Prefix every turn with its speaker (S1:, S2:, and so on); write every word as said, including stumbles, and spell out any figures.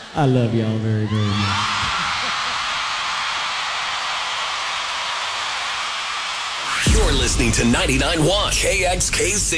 S1: I love y'all very, very much.
S2: You're listening to ninety-nine point one K X K C.